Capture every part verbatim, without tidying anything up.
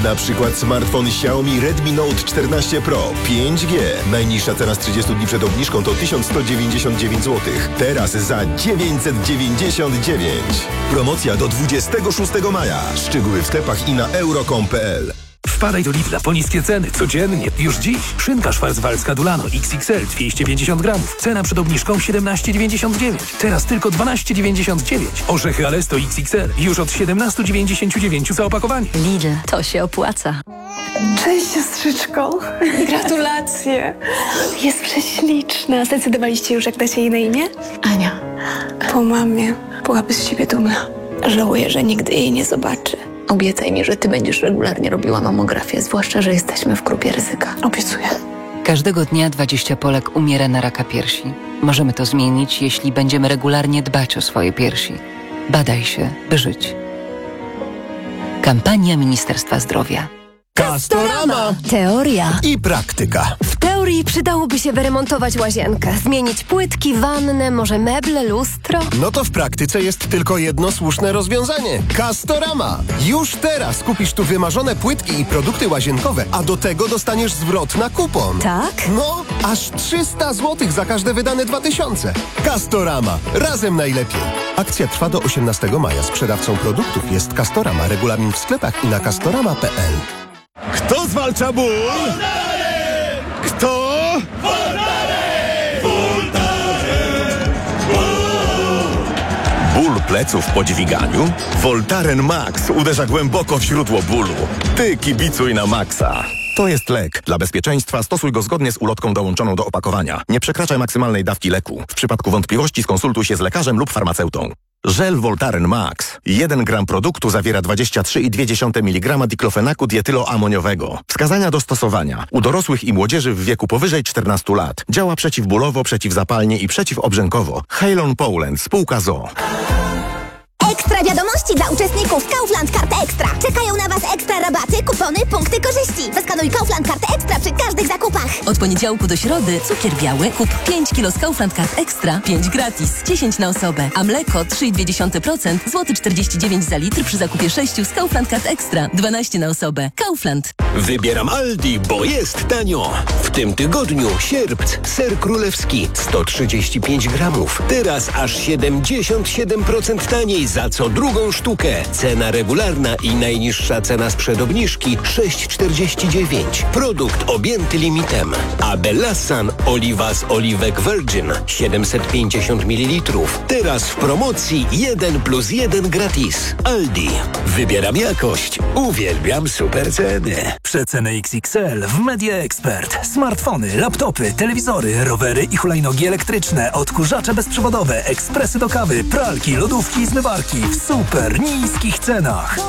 Na przykład smartfon Xiaomi Redmi Note czternaście Pro pięć G. Najniższa cena z trzydziestu dni przed obniżką to tysiąc sto dziewięćdziesiąt dziewięć złotych. Teraz za dziewięćset dziewięćdziesiąt dziewięć. Promocja do dwudziestego szóstego maja. Szczegóły w sklepach i na euro kropka com kropka p l. Wpadaj do Lidla po niskie ceny. Codziennie. Już dziś. Szynka szwarcwalska Dulano X X L dwieście pięćdziesiąt gramów. Cena przed obniżką siedemnaście dziewięćdziesiąt dziewięć. Teraz tylko dwanaście dziewięćdziesiąt dziewięć. Orzechy Alesto X X L już od siedemnaście dziewięćdziesiąt dziewięć za opakowanie. Lidl, to się opłaca. Cześć siostrzyczko. Gratulacje. Jest prześliczna. Zdecydowaliście już, jak dacie jej na imię? Ania. Po mamie. Byłaby z siebie dumna. Żałuję, że nigdy jej nie zobaczy. Obiecaj mi, że ty będziesz regularnie robiła mamografię, zwłaszcza, że jesteśmy w grupie ryzyka. Obiecuję. Każdego dnia dwadzieścia Polek umiera na raka piersi. Możemy to zmienić, jeśli będziemy regularnie dbać o swoje piersi. Badaj się, by żyć. Kampania Ministerstwa Zdrowia. Castorama! Teoria i praktyka. W teorii przydałoby się wyremontować łazienkę, zmienić płytki, wannę, może meble, lustro. No to w praktyce jest tylko jedno słuszne rozwiązanie. Castorama! Już teraz kupisz tu wymarzone płytki i produkty łazienkowe, a do tego dostaniesz zwrot na kupon. Tak? No, aż trzysta złotych za każde wydane dwa tysiące. Castorama. Razem najlepiej. Akcja trwa do osiemnastego maja. Sprzedawcą produktów jest Castorama. Regulamin w sklepach i na castorama kropka p l. Kto zwalcza ból? Voltaren! Kto? Voltaren! Voltaren! Ból! Ból pleców po dźwiganiu? Voltaren Max uderza głęboko w źródło bólu. Ty kibicuj na maksa. To jest lek. Dla bezpieczeństwa stosuj go zgodnie z ulotką dołączoną do opakowania. Nie przekraczaj maksymalnej dawki leku. W przypadku wątpliwości skonsultuj się z lekarzem lub farmaceutą. Żel Voltaren Max. jeden gram produktu zawiera dwadzieścia trzy i dwie dziesiąte miligrama diklofenaku dietyloamoniowego. Wskazania do stosowania. U dorosłych i młodzieży w wieku powyżej czternastu lat. Działa przeciwbólowo, przeciwzapalnie i przeciwobrzękowo. Halon Poland. Spółka z o o. Ekstra wiadomości dla uczestników Kaufland Kart Ekstra. Czekają na Was ekstra rabaty, kupony, punkty korzyści. Zeskanuj Kaufland Kart Ekstra przy każdych zakupach. Od poniedziałku do środy cukier biały kup pięć kilo z Kaufland Kart Ekstra, pięć gratis, dziesięć na osobę. A mleko trzy i dwie dziesiąte procent, złoty czterdzieści dziewięć za litr przy zakupie sześciu z Kaufland Kart Ekstra, dwanaście na osobę. Kaufland. Wybieram Aldi, bo jest tanio. W tym tygodniu sierpc, ser królewski sto trzydzieści pięć gramów. Teraz aż siedemdziesiąt siedem procent taniej za co drugą sztukę. Cena regularna i najniższa cena sprzed obniżki sześć czterdzieści dziewięć. Produkt objęty limitem. Abelassan oliwa z oliwek Virgin siedemset pięćdziesiąt mililitrów. Teraz w promocji jeden plus jeden gratis. Aldi. Wybieram jakość. Uwielbiam super ceny. Przeceny X X L w Media Expert. Smartfony, laptopy, telewizory, rowery i hulajnogi elektryczne, odkurzacze bezprzewodowe, ekspresy do kawy, pralki, lodówki i zmywarki w super niskich cenach.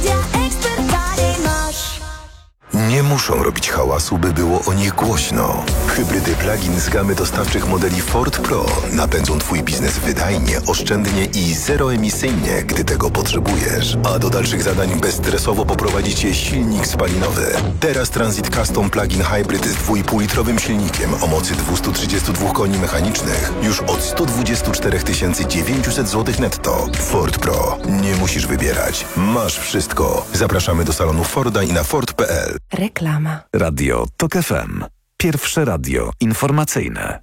Nie muszą robić hałasu, by było o nich głośno. Hybrydy plug-in z gamy dostawczych modeli Ford Pro napędzą Twój biznes wydajnie, oszczędnie i zeroemisyjnie, gdy tego potrzebujesz. A do dalszych zadań bezstresowo poprowadzi Cię silnik spalinowy. Teraz Transit Custom Plug-in Hybrid z dwuipółlitrowym silnikiem o mocy dwieście trzydzieści dwa koni mechanicznych już od sto dwadzieścia cztery tysiące dziewięćset złotych netto. Ford Pro. Nie musisz wybierać. Masz wszystko. Zapraszamy do salonu Forda i na Ford kropka p l. Reklama. Radio Tok F M. Pierwsze radio informacyjne.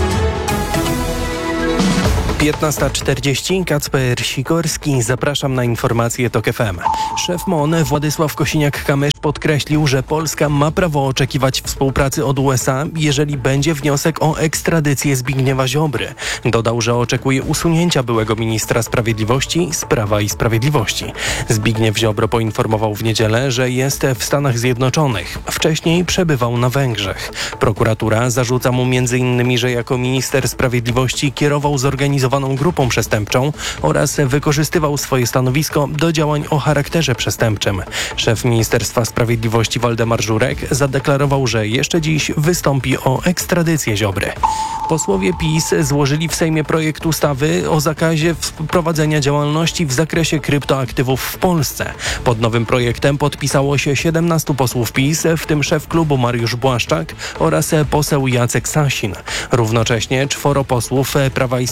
piętnasta czterdzieści, Kacper Sikorski. Zapraszam na informacje Tok F M. Szef M O N Władysław Kosiniak-Kamysz podkreślił, że Polska ma prawo oczekiwać współpracy od U S A, jeżeli będzie wniosek o ekstradycję Zbigniewa Ziobry. Dodał, że oczekuje usunięcia byłego ministra sprawiedliwości z Prawa i Sprawiedliwości. Zbigniew Ziobro poinformował w niedzielę, że jest w Stanach Zjednoczonych. Wcześniej przebywał na Węgrzech. Prokuratura zarzuca mu między innymi, że jako minister sprawiedliwości kierował zorganizowaną grupą przestępczą oraz wykorzystywał swoje stanowisko do działań o charakterze przestępczym. Szef Ministerstwa Sprawiedliwości Waldemar Żurek zadeklarował, że jeszcze dziś wystąpi o ekstradycję Ziobry. Posłowie PiS złożyli w Sejmie projekt ustawy o zakazie prowadzenia działalności w zakresie kryptoaktywów w Polsce. Pod nowym projektem podpisało się siedemnastu posłów PiS, w tym szef klubu Mariusz Błaszczak oraz poseł Jacek Sasin. Równocześnie czworo posłów Prawa i Sprawiedliwości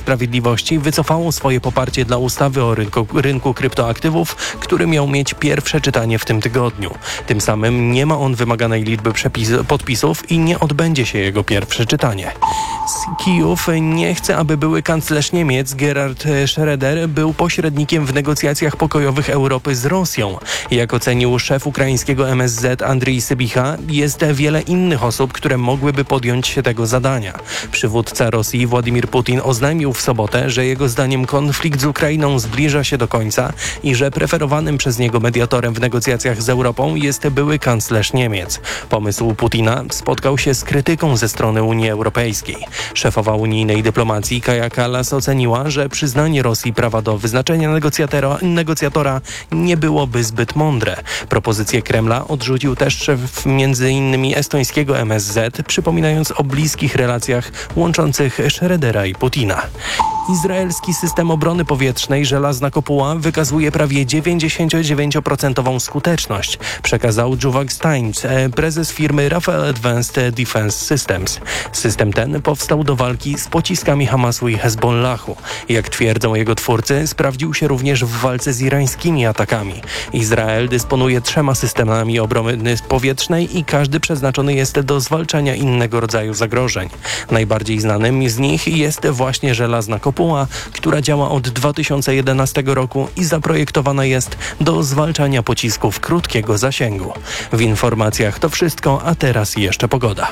Sprawiedliwości wycofało swoje poparcie dla ustawy o rynku, rynku kryptoaktywów, który miał mieć pierwsze czytanie w tym tygodniu. Tym samym nie ma on wymaganej liczby przepis- podpisów i nie odbędzie się jego pierwsze czytanie. Kijów nie chce, aby były kanclerz Niemiec Gerhard Schröder był pośrednikiem w negocjacjach pokojowych Europy z Rosją. Jak ocenił szef ukraińskiego M S Z Andrii Sybicha, jest wiele innych osób, które mogłyby podjąć się tego zadania. Przywódca Rosji Władimir Putin oznajmił w sobotę, że jego zdaniem konflikt z Ukrainą zbliża się do końca i że preferowanym przez niego mediatorem w negocjacjach z Europą jest były kanclerz Niemiec. Pomysł Putina spotkał się z krytyką ze strony Unii Europejskiej. Szefowa unijnej dyplomacji Kaja Kallas oceniła, że przyznanie Rosji prawa do wyznaczenia negocjatora, negocjatora nie byłoby zbyt mądre. Propozycję Kremla odrzucił też szef między innymi estońskiego M S Z, przypominając o bliskich relacjach łączących Schrödera i Putina. Izraelski system obrony powietrznej Żelazna Kopuła wykazuje prawie dziewięćdziesiąt dziewięć procent skuteczność, przekazał Juvax Times, prezes firmy Rafael Advanced Defense Systems. System ten powstał do walki z pociskami Hamasu i Hezbollahu. Jak twierdzą jego twórcy, sprawdził się również w walce z irańskimi atakami. Izrael dysponuje trzema systemami obrony powietrznej i każdy przeznaczony jest do zwalczania innego rodzaju zagrożeń. Najbardziej znanym z nich jest właśnie Żelazna Kopuła, która działa od dwa tysiące jedenastego roku i zaprojektowana jest do zwalczania pocisków krótkiego zasięgu. W informacjach to wszystko, a teraz jeszcze pogoda.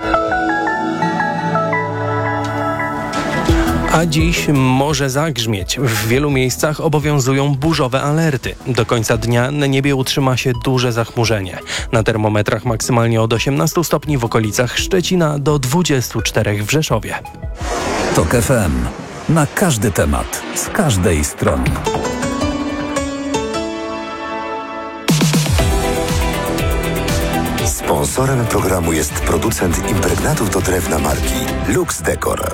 A dziś może zagrzmieć. W wielu miejscach obowiązują burzowe alerty. Do końca dnia na niebie utrzyma się duże zachmurzenie. Na termometrach maksymalnie od osiemnastu stopni w okolicach Szczecina do dwudziestu czterech w Rzeszowie. Tok F M. Na każdy temat, z każdej strony. Sponsorem programu jest producent impregnatów do drewna marki Lux Decor.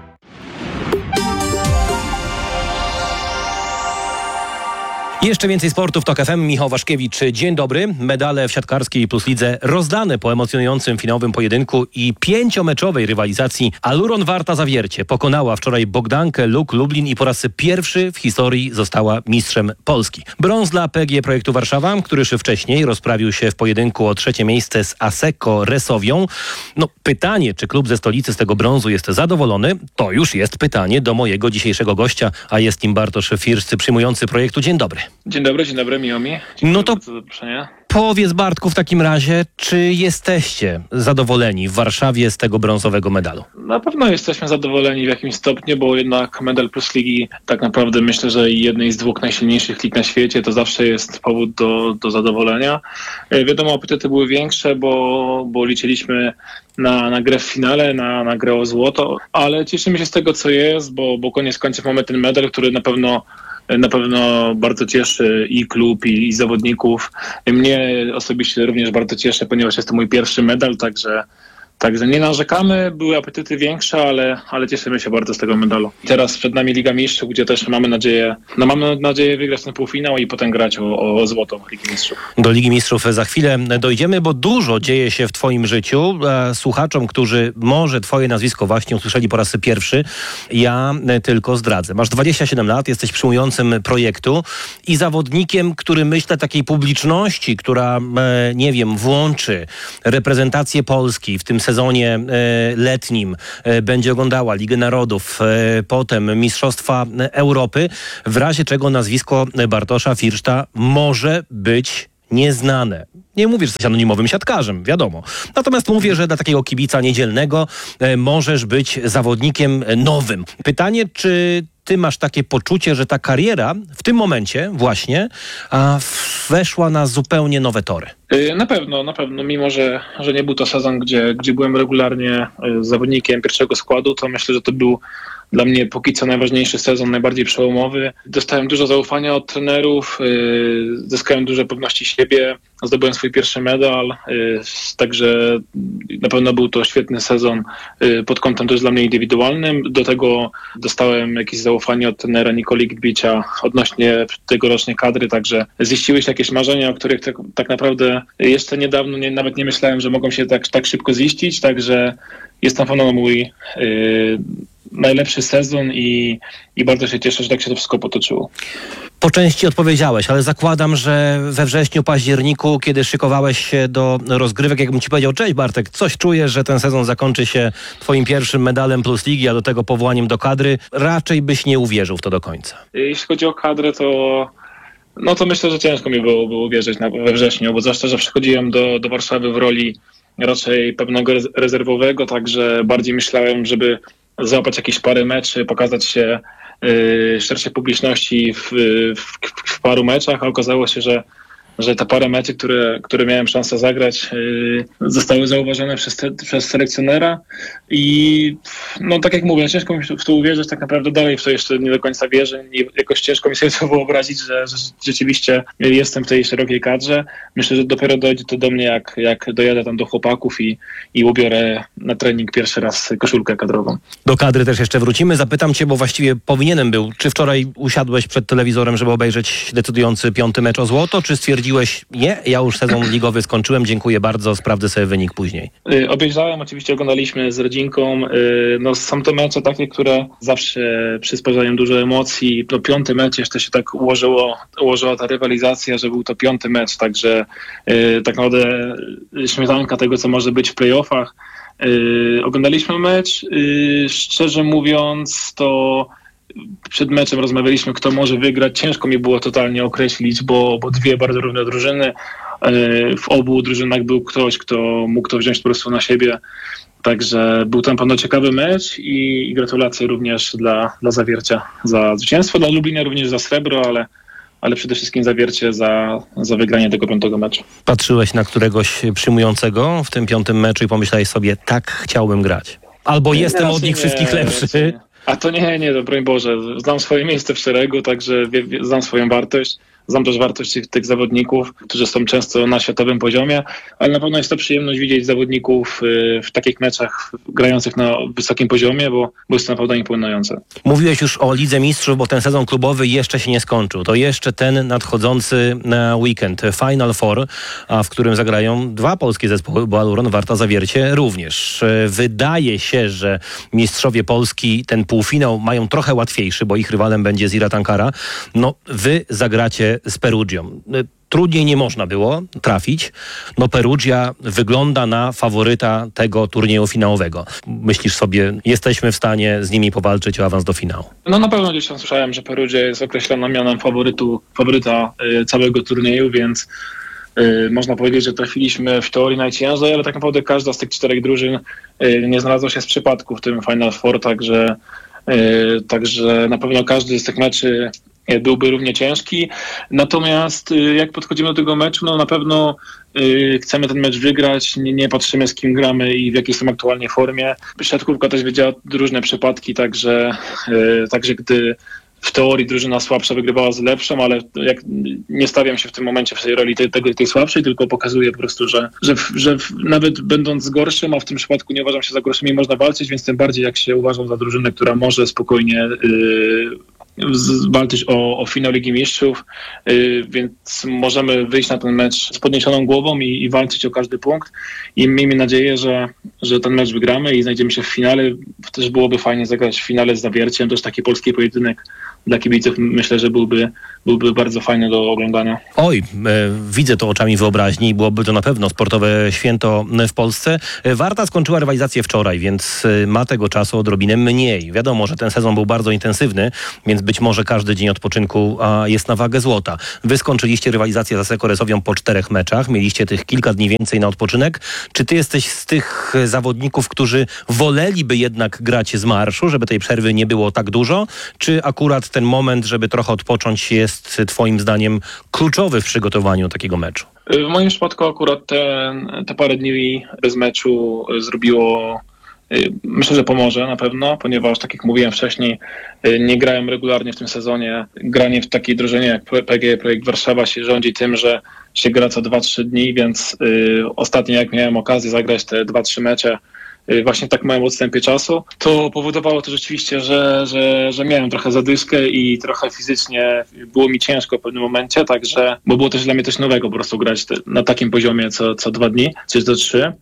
Jeszcze więcej sportu w Tok F M. Michał Waszkiewicz, dzień dobry. Medale w siatkarskiej Plus Lidze rozdane po emocjonującym finałowym pojedynku i pięciomeczowej rywalizacji. Aluron Warta Zawiercie pokonała wczoraj Bogdankę Luk Lublin i po raz pierwszy w historii została mistrzem Polski. Brąz dla P G Projektu Warszawa, który już wcześniej rozprawił się w pojedynku o trzecie miejsce z Asseco Resowią. No pytanie, czy klub ze stolicy z tego brązu jest zadowolony, to już jest pytanie do mojego dzisiejszego gościa, a jest nim Bartosz Firscy, przyjmujący projektu. Dzień dobry. Dzień dobry, dzień dobry, miło mi. Dzień no to za zaproszenie. Powiedz, Bartku, w takim razie, czy jesteście zadowoleni w Warszawie z tego brązowego medalu? Na pewno jesteśmy zadowoleni w jakimś stopniu, bo jednak medal Plus Ligi tak naprawdę myślę, że jednej z dwóch najsilniejszych lig na świecie to zawsze jest powód do, do zadowolenia. Wiadomo, apetyty były większe, bo, bo liczyliśmy na, na grę w finale, na, na grę o złoto, ale cieszymy się z tego, co jest, bo, bo koniec końców mamy ten medal, który na pewno Na pewno bardzo cieszy i klub, i, i zawodników. Mnie osobiście również bardzo cieszy, ponieważ jest to mój pierwszy medal, także, także nie narzekamy. Były apetyty większe, ale, ale cieszymy się bardzo z tego medalu. Teraz przed nami Liga Mistrzów, gdzie też mamy nadzieję, no mamy nadzieję wygrać ten półfinał i potem grać o, o złoto Ligi Mistrzów. Do Ligi Mistrzów za chwilę dojdziemy, bo dużo dzieje się w twoim życiu. Słuchaczom, którzy może twoje nazwisko właśnie usłyszeli po raz pierwszy, ja tylko zdradzę. Masz dwadzieścia siedem lat, jesteś przyjmującym projektu i zawodnikiem, który myślę takiej publiczności, która, nie wiem, włączy reprezentację Polski w tym sezonie letnim, będzie oglądała Ligę Narodów, potem Mistrzostwa Europy, w razie czego nazwisko Bartosza Firszta może być nieznane. Nie mówię, że jesteś anonimowym siatkarzem, wiadomo. Natomiast mówię, że dla takiego kibica niedzielnego e, możesz być zawodnikiem nowym. Pytanie, czy ty masz takie poczucie, że ta kariera w tym momencie właśnie a, weszła na zupełnie nowe tory? Na pewno, na pewno. Mimo, że, że nie był to sezon, gdzie, gdzie byłem regularnie zawodnikiem pierwszego składu, to myślę, że to był dla mnie póki co najważniejszy sezon, najbardziej przełomowy. Dostałem dużo zaufania od trenerów, yy, zyskałem dużo pewności siebie, zdobyłem swój pierwszy medal, yy, także na pewno był to świetny sezon yy, pod kątem też dla mnie indywidualnym. Do tego dostałem jakieś zaufanie od trenera Nikoli Gdbicia odnośnie tegorocznej kadry, także ziściły się jakieś marzenia, o których tak, tak naprawdę jeszcze niedawno nie, nawet nie myślałem, że mogą się tak, tak szybko ziścić, także jest na pewno mój yy, najlepszy sezon i, i bardzo się cieszę, że tak się to wszystko potoczyło. Po części odpowiedziałeś, ale zakładam, że we wrześniu, październiku, kiedy szykowałeś się do rozgrywek, jakbym ci powiedział, cześć Bartek, coś czujesz, że ten sezon zakończy się twoim pierwszym medalem Plus Ligi, a do tego powołaniem do kadry, raczej byś nie uwierzył w to do końca. Jeśli chodzi o kadrę, to no to myślę, że ciężko mi było, było wierzyć na, we wrześniu, bo zwłaszcza, że przychodziłem do, do Warszawy w roli raczej pewnego rezerwowego, także bardziej myślałem, żeby złapać jakieś parę meczy, pokazać się yy, szerszej publiczności w, w, w paru meczach, a okazało się, że, że te parę meczy, które, które miałem szansę zagrać, yy, zostały zauważone przez, te, przez selekcjonera i no tak jak mówię, ciężko mi w to uwierzyć, tak naprawdę dalej w to jeszcze nie do końca wierzę i jakoś ciężko mi sobie to wyobrazić, że, że rzeczywiście jestem w tej szerokiej kadrze. Myślę, że dopiero dojdzie to do mnie, jak, jak dojadę tam do chłopaków i, i ubiorę na trening pierwszy raz koszulkę kadrową. Do kadry też jeszcze wrócimy. Zapytam cię, bo właściwie powinienem był, czy wczoraj usiadłeś przed telewizorem, żeby obejrzeć decydujący piąty mecz o złoto, czy stwierdziłeś, nie, ja już sezon ligowy skończyłem, dziękuję bardzo, sprawdzę sobie wynik później. Yy, obejrzałem, oczywiście oglądaliśmy z rodzinką. Yy, no są to mecze takie, które zawsze przysparzają dużo emocji. No piąty mecz jeszcze się tak ułożyło, ułożyła ta rywalizacja, że był to piąty mecz, także yy, tak naprawdę śmietanka tego, co może być w playoffach. Yy, oglądaliśmy mecz. Yy, szczerze mówiąc, to przed meczem rozmawialiśmy, kto może wygrać. Ciężko mi było totalnie określić, bo, bo dwie bardzo równe drużyny. W obu drużynach był ktoś, kto mógł to wziąć po prostu na siebie. Także był tam pewno ciekawy mecz i, i gratulacje również dla, dla Zawiercia za zwycięstwo, dla Lublina również za srebro, ale, ale przede wszystkim Zawiercie za, za wygranie tego piątego meczu. Patrzyłeś na któregoś przyjmującego w tym piątym meczu i pomyślałeś sobie, tak chciałbym grać. Albo jestem od nich wszystkich lepszy. A to nie, nie, to broń Boże. Znam swoje miejsce w szeregu, także wie, wie, znam swoją wartość. Znam też wartość tych, tych zawodników, którzy są często na światowym poziomie, ale na pewno jest to przyjemność widzieć zawodników w takich meczach grających na wysokim poziomie, bo, bo jest to naprawdę imponujące. Mówiłeś już o Lidze Mistrzów, bo ten sezon klubowy jeszcze się nie skończył. To jeszcze ten nadchodzący weekend, Final Four, a w którym zagrają dwa polskie zespoły, bo Aluron, Warta, Zawiercie również. Wydaje się, że mistrzowie Polski ten półfinał mają trochę łatwiejszy, bo ich rywalem będzie Ziraat Ankara. No, wy zagracie z Perugią. Trudniej nie można było trafić. No Perugia wygląda na faworyta tego turnieju finałowego. Myślisz sobie, jesteśmy w stanie z nimi powalczyć o awans do finału? No na pewno gdzieś tam słyszałem, że Perugia jest określona mianem faworytu, faworyta y, całego turnieju, więc y, można powiedzieć, że trafiliśmy w teorii najciężej, ale tak naprawdę każda z tych czterech drużyn y, nie znalazła się z przypadku w tym Final Four, także, y, także na pewno każdy z tych meczy byłby równie ciężki. Natomiast jak podchodzimy do tego meczu, no na pewno y, chcemy ten mecz wygrać, nie, nie patrzymy z kim gramy i w jakiej są aktualnie formie. Siatkówka też wiedziała różne przypadki, także, y, także gdy w teorii drużyna słabsza wygrywała z lepszą, ale jak nie stawiam się w tym momencie w tej roli tej, tej, tej słabszej, tylko pokazuję po prostu, że, że, że nawet będąc gorszym, a w tym przypadku nie uważam się za gorszym i można walczyć, więc tym bardziej jak się uważam za drużynę, która może spokojnie yy, walczyć o, o finał Ligi Mistrzów, yy, więc możemy wyjść na ten mecz z podniesioną głową i, i walczyć o każdy punkt i miejmy nadzieję, że, że ten mecz wygramy i znajdziemy się w finale. Też byłoby fajnie zagrać w finale z Zawierciem, też taki polski pojedynek dla kibiców myślę, że byłby, byłby bardzo fajny do oglądania. Oj, e, widzę to oczami wyobraźni i byłoby to na pewno sportowe święto w Polsce. Warta skończyła rywalizację wczoraj, więc ma tego czasu odrobinę mniej. Wiadomo, że ten sezon był bardzo intensywny, więc być może każdy dzień odpoczynku a, jest na wagę złota. Wy skończyliście rywalizację z Asseco Resowią po czterech meczach, mieliście tych kilka dni więcej na odpoczynek. Czy ty jesteś z tych zawodników, którzy woleliby jednak grać z marszu, żeby tej przerwy nie było tak dużo, czy akurat ten moment, żeby trochę odpocząć, jest twoim zdaniem kluczowy w przygotowaniu takiego meczu? W moim przypadku akurat te, te parę dni bez meczu zrobiło, myślę, że pomoże na pewno, ponieważ tak jak mówiłem wcześniej, nie grałem regularnie w tym sezonie. Granie w takiej drużynie jak P G E Projekt Warszawa się rządzi tym, że się gra co dwa trzy dni, więc y, ostatnio jak miałem okazję zagrać te dwa trzy mecze właśnie w tak małym odstępie czasu, to powodowało to rzeczywiście, że, że, że miałem trochę zadyszkę i trochę fizycznie było mi ciężko w pewnym momencie, także, bo było też dla mnie coś nowego po prostu grać te, na takim poziomie co, co dwa dni, czy to trzy.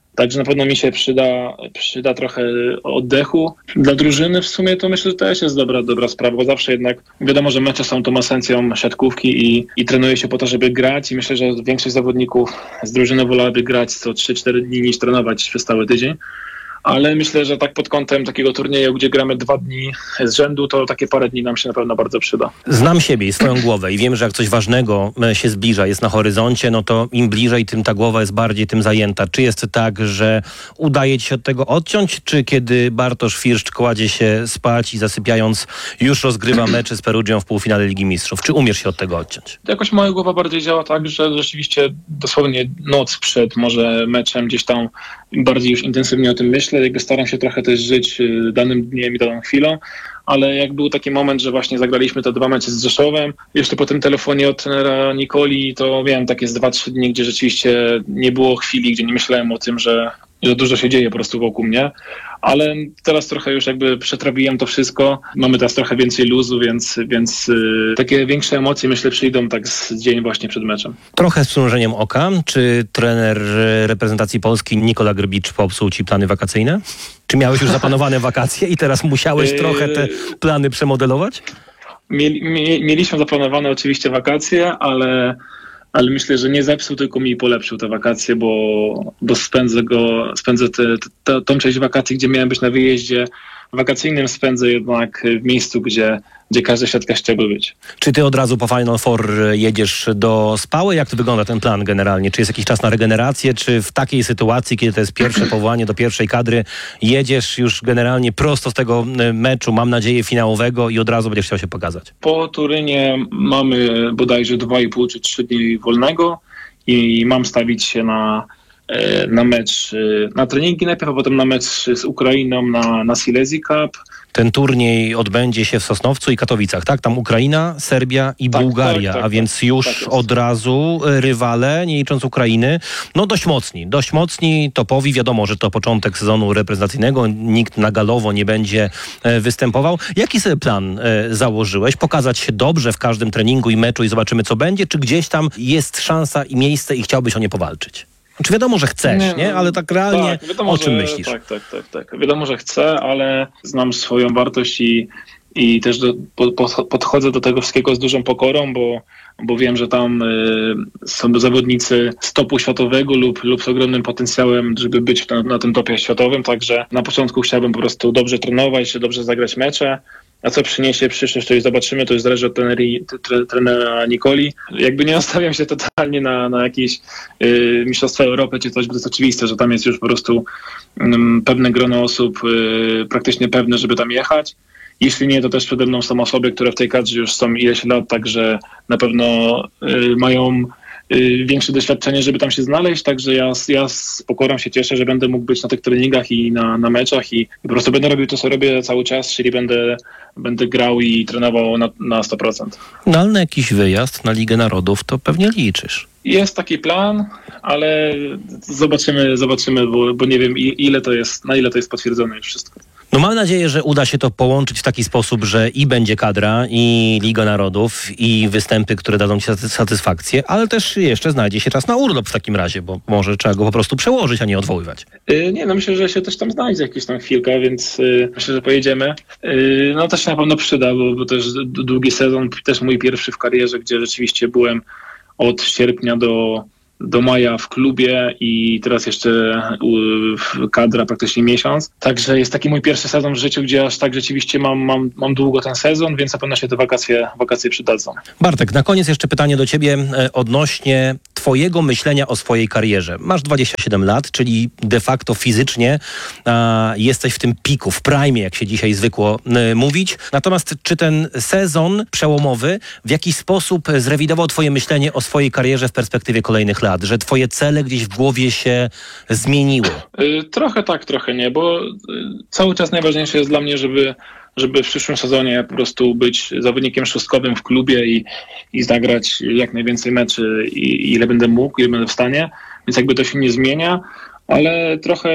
Także na pewno mi się przyda, przyda trochę oddechu. Dla drużyny w sumie to myślę, że też jest dobra, dobra sprawa, bo zawsze jednak wiadomo, że mecze są tą esencją siatkówki i, i trenuje się po to, żeby grać i myślę, że większość zawodników z drużyny wolałaby grać co trzy cztery dni niż trenować przez cały tydzień. Ale myślę, że tak pod kątem takiego turnieju, gdzie gramy dwa dni z rzędu, to takie parę dni nam się na pewno bardzo przyda. Znam siebie i swoją głowę i wiem, że jak coś ważnego się zbliża, jest na horyzoncie, no to im bliżej, tym ta głowa jest bardziej tym zajęta. Czy jest tak, że udaje ci się od tego odciąć, czy kiedy Bartosz Firszcz kładzie się spać i zasypiając już rozgrywa mecze z Perugią w półfinale Ligi Mistrzów? Czy umiesz się od tego odciąć? Jakoś moja głowa bardziej działa tak, że rzeczywiście dosłownie noc przed może meczem gdzieś tam bardziej już intensywnie o tym myślę, jakby staram się trochę też żyć danym dniem i daną chwilą, ale jak był taki moment, że właśnie zagraliśmy te dwa mecze z Rzeszowem, jeszcze po tym telefonie od trenera Nikoli, to miałem takie z dwa, trzy dni, gdzie rzeczywiście nie było chwili, gdzie nie myślałem o tym, że że dużo się dzieje po prostu wokół mnie, ale teraz trochę już jakby przetrawiłem to wszystko. Mamy teraz trochę więcej luzu, więc, więc yy, takie większe emocje myślę przyjdą tak z dzień właśnie przed meczem. Trochę z przymrużeniem oka. Czy trener reprezentacji Polski Nikola Grbicz popsuł ci plany wakacyjne? Czy miałeś już zaplanowane wakacje i teraz musiałeś trochę te plany przemodelować? Mieli, mie, mieliśmy zaplanowane oczywiście wakacje, ale ale myślę, że nie zepsuł, tylko mi polepszył te wakacje, bo, bo spędzę go, spędzę te, te, tą część wakacji, gdzie miałem być na wyjeździe wakacyjnym, spędzę jednak w miejscu, gdzie, gdzie każda siatka chciałby być. Czy ty od razu po Final Four jedziesz do Spały? Jak to wygląda ten plan generalnie? Czy jest jakiś czas na regenerację? Czy w takiej sytuacji, kiedy to jest pierwsze powołanie do pierwszej kadry, jedziesz już generalnie prosto z tego meczu, mam nadzieję, finałowego i od razu będziesz chciał się pokazać? Po Turynie mamy bodajże dwa i pół czy trzy dni wolnego i mam stawić się na na mecz, na treningi najpierw, a potem na mecz z Ukrainą na, na Silesia Cup. Ten turniej odbędzie się w Sosnowcu i Katowicach, tak? Tam Ukraina, Serbia i tak, Bułgaria, tak, tak, a więc tak, już tak od razu rywale, nie licząc Ukrainy, no dość mocni, dość mocni, topowi. Wiadomo, że to początek sezonu reprezentacyjnego, nikt na galowo nie będzie występował. Jaki sobie plan założyłeś? Pokazać się dobrze w każdym treningu i meczu i zobaczymy, co będzie? Czy gdzieś tam jest szansa i miejsce i chciałbyś o nie powalczyć? Czy wiadomo, że chcesz, nie? nie? Ale tak realnie tak, wiadomo, o czym że, myślisz? Tak, tak, tak, tak. Wiadomo, że chcę, ale znam swoją wartość i, i też do, po, po, podchodzę do tego wszystkiego z dużą pokorą, bo, bo wiem, że tam y, są zawodnicy z topu światowego lub, lub z ogromnym potencjałem, żeby być na, na tym topie światowym, także na początku chciałbym po prostu dobrze trenować, dobrze zagrać mecze. A co przyniesie przyszłość, to już zobaczymy, to już zależy od treneri, tre, trenera Nikoli. Jakby nie nastawiam się totalnie na, na jakieś y, mistrzostwa Europy czy coś, bo to jest oczywiste, że tam jest już po prostu y, pewne grono osób y, praktycznie pewne, żeby tam jechać. Jeśli nie, to też przede mną są osoby, które w tej kadrze już są ileś lat, także na pewno y, mają y, większe doświadczenie, żeby tam się znaleźć, także ja, ja z pokorą się cieszę, że będę mógł być na tych treningach i na, na meczach i, i po prostu będę robił to, co robię cały czas, czyli będę będę grał i trenował na, na sto procent. No ale na jakiś wyjazd na Ligę Narodów to pewnie liczysz. Jest taki plan, ale zobaczymy, zobaczymy, bo, bo nie wiem ile to jest, na ile to jest potwierdzone już wszystko. No mam nadzieję, że uda się to połączyć w taki sposób, że i będzie kadra, i Liga Narodów, i występy, które dadzą ci satysfakcję, ale też jeszcze znajdzie się czas na urlop w takim razie, bo może trzeba go po prostu przełożyć, a nie odwoływać. Yy, nie, no myślę, że się też tam znajdzie jakieś tam chwilka, więc yy, myślę, że pojedziemy. Yy, no to się na pewno przyda, bo, bo też długi sezon, też mój pierwszy w karierze, gdzie rzeczywiście byłem od sierpnia do, do maja w klubie i teraz jeszcze kadra praktycznie miesiąc. Także jest taki mój pierwszy sezon w życiu, gdzie aż tak rzeczywiście mam, mam, mam długo ten sezon, więc na pewno się te wakacje, wakacje przydadzą. Bartek, na koniec jeszcze pytanie do ciebie odnośnie twojego myślenia o swojej karierze. Masz dwadzieścia siedem lat, czyli de facto fizycznie a, jesteś w tym piku, w prime, jak się dzisiaj zwykło y, mówić. Natomiast czy ten sezon przełomowy w jakiś sposób zrewidował twoje myślenie o swojej karierze w perspektywie kolejnych lat? Że twoje cele gdzieś w głowie się zmieniły? Y, trochę tak, trochę nie, bo y, cały czas najważniejsze jest dla mnie, żeby żeby w przyszłym sezonie po prostu być zawodnikiem szóstkowym w klubie i, i zagrać jak najwięcej meczy, i, ile będę mógł, ile będę w stanie. Więc jakby to się nie zmienia, ale trochę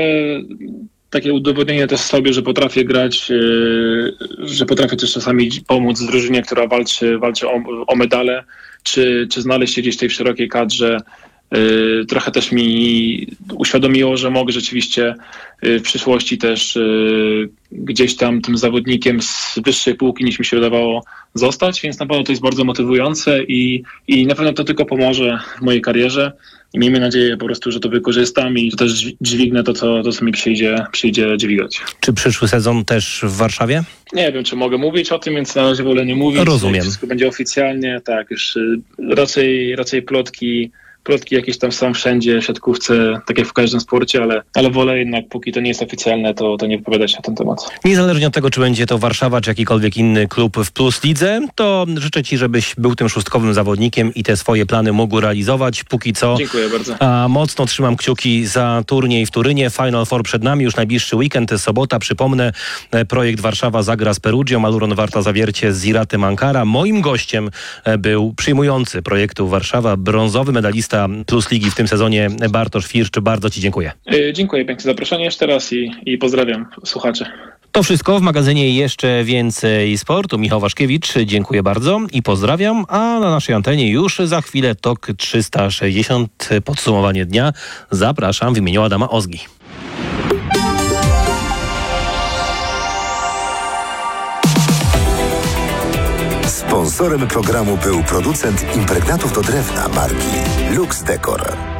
takie udowodnienie też sobie, że potrafię grać, yy, że potrafię też czasami pomóc drużynie, która walczy, walczy o, o medale, czy, czy znaleźć się gdzieś w tej szerokiej kadrze Yy, trochę też mi uświadomiło, że mogę rzeczywiście yy, w przyszłości też yy, gdzieś tam tym zawodnikiem z wyższej półki niż mi się wydawało zostać, więc na pewno to jest bardzo motywujące i, i na pewno to tylko pomoże w mojej karierze. I miejmy nadzieję po prostu, że to wykorzystam i że też dźwignę to, co, to, co mi przyjdzie, przyjdzie dźwigać. Czy przyszły sezon też w Warszawie? Nie wiem, czy mogę mówić o tym, więc na razie wolę nie mówić. Rozumiem. Wszystko będzie oficjalnie, tak, już y, raczej, raczej plotki, plotki jakieś tam są wszędzie, w siatkówce, tak jak w każdym sporcie, ale, ale wolę jednak, póki to nie jest oficjalne, to, to nie wypowiadać na ten temat. Niezależnie od tego, czy będzie to Warszawa, czy jakikolwiek inny klub w Plus Lidze, to życzę Ci, żebyś był tym szóstkowym zawodnikiem i te swoje plany mógł realizować. Póki co Dziękuję bardzo. A mocno trzymam kciuki za turniej w Turynie. Final Four przed nami, już najbliższy weekend, sobota. Przypomnę, projekt Warszawa zagra z Perugią, Aluron Warta Zawiercie z Ziratem Ankara. Moim gościem był przyjmujący projektu Warszawa, brązowy medalista Plus Ligi w tym sezonie Bartosz Firszcz. Bardzo Ci dziękuję. Yy, dziękuję pięknie za zaproszenie jeszcze raz i, i pozdrawiam słuchaczy. To wszystko w magazynie Jeszcze Więcej Sportu. Michał Waszkiewicz, dziękuję bardzo i pozdrawiam. A na naszej antenie już za chwilę T O K trzysta sześćdziesiąt, podsumowanie dnia. Zapraszam w imieniu Adama Ozgi. Sponsorem programu był producent impregnatów do drewna marki Lux Decor.